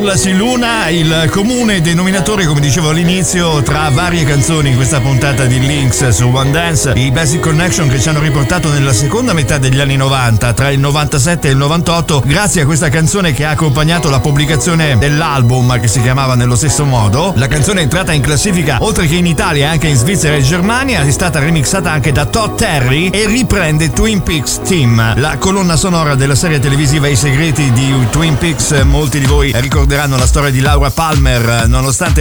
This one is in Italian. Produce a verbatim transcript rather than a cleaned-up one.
La Luna, il comune denominatore, come dicevo all'inizio, tra varie canzoni in questa puntata di Links su One Dance, i Basic Connection che ci hanno riportato nella seconda metà degli anni novanta, tra il novantasette e il novantotto, grazie a questa canzone che ha accompagnato la pubblicazione dell'album che si chiamava nello stesso modo. La canzone è entrata in classifica oltre che in Italia anche in Svizzera e Germania, è stata remixata anche da Todd Terry e riprende Twin Peaks Theme, la colonna sonora della serie televisiva I segreti di Twin Peaks. Molti di voi ricorderanno la storia di Laura Palmer, nonostante